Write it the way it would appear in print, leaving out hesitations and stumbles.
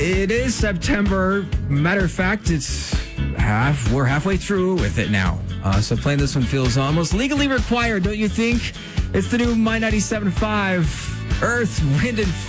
It is September. Matter of fact, we're halfway through with it now. So playing this one feels almost legally required, don't you think? It's the new My 97.5 Earth, Wind, and Fire.